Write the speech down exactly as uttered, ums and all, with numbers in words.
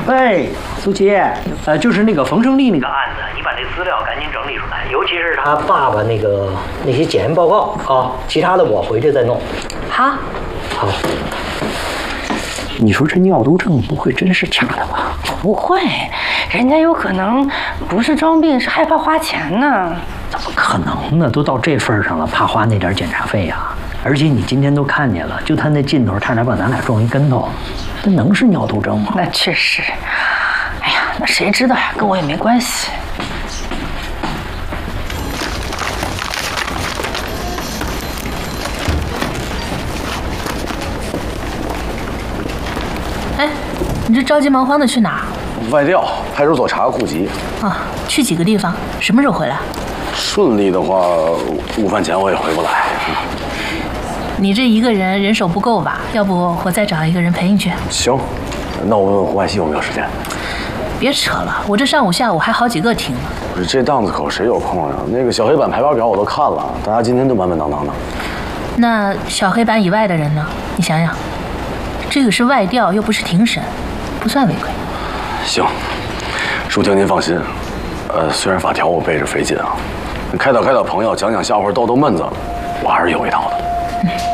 喂，苏琪，呃，就是那个冯胜利那个案子，你把这资料赶紧整理出来，尤其是他爸爸那个那些检验报告啊，其他的我回去再弄。 好。 好。你说这尿毒症不会真是假的吧？ 不会，人家有可能不是装病，是害怕花钱呢。 怎么可能呢？都到这份上了，怕花那点检查费呀？而且你今天都看见了，就他那劲头，差点把咱俩撞一跟头，那能是尿毒症吗？ 那确实。哎呀，那谁知道呀？跟我也没关系。哎，你这着急忙慌的去哪儿？ 外调，派出所查个户籍。 啊，去几个地方？什么时候回来？ 顺利的话，午饭前我也回不来。 你这一个人人手不够吧？要不我再找一个人陪你去？ 行，那我问问胡万熙有没有时间。 别扯了，我这上午下午还好几个厅呢。 不是这档子口谁有空呀？那个小黑板排班表我都看了，大家今天都满满当当的。 那小黑板以外的人呢？你想想。这个是外调，又不是庭审，不算违规。 行，舒婷您放心。呃，虽然法条我背着费劲啊，开导开导朋友，讲讲笑话，逗逗闷子，我还是有一套的。嗯。